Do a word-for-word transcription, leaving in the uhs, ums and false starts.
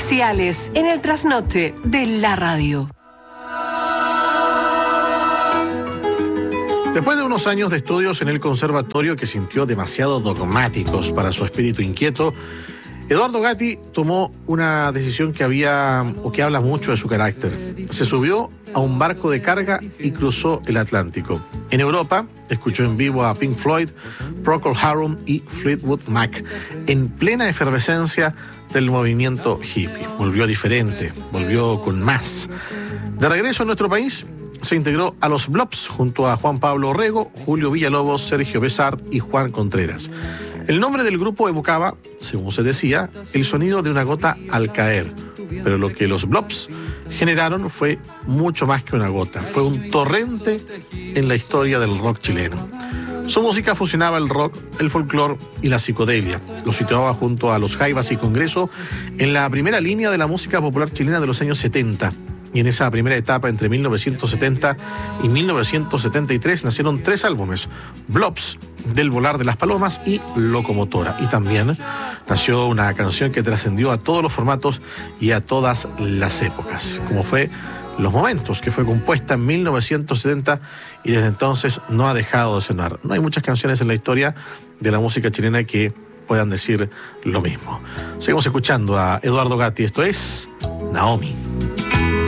especiales en el trasnoche de la radio. Después de unos años de estudios en el conservatorio que sintió demasiado dogmáticos para su espíritu inquieto, Edoardo Gatti tomó una decisión que había o que habla mucho de su carácter. Se subió a un barco de carga y cruzó el Atlántico. En Europa, escuchó en vivo a Pink Floyd, Procol Harum y Fleetwood Mac, en plena efervescencia del movimiento hippie. Volvió diferente, volvió con más. De regreso a nuestro país, se integró a los Blobs junto a Juan Pablo Orrego, Julio Villalobos, Sergio Besart y Juan Contreras. El nombre del grupo evocaba, según se decía, el sonido de una gota al caer, pero lo que los Blobs generaron fue mucho más que una gota, fue un torrente en la historia del rock chileno. Su música fusionaba el rock, el folclore y la psicodelia. Lo situaba junto a los Jaivas y Congreso en la primera línea de la música popular chilena de los años setenta. Y en esa primera etapa, entre mil novecientos setenta y mil novecientos setenta y tres, nacieron tres álbumes: Blobs, Del Volar de las Palomas y Locomotora. Y también nació una canción que trascendió a todos los formatos y a todas las épocas, como fue Los Momentos, que fue compuesta en mil novecientos setenta y desde entonces no ha dejado de sonar. No hay muchas canciones en la historia de la música chilena que puedan decir lo mismo. Seguimos escuchando a Edoardo Gatti. Esto es Naomi.